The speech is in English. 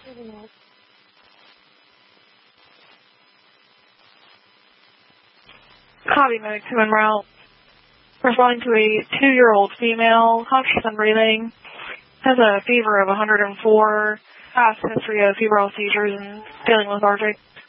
Copy, medic 2 en route. Responding to a 2-year-old female, conscious and breathing, has a fever of 104, past history of febrile seizures and feeling lethargic.